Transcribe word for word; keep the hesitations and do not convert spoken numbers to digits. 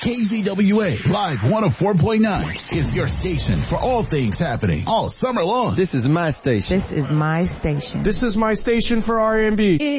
K Z W A Live one oh four point nine is your station for all things happening all summer long. This is my station. This is my station. This is my station for R and B.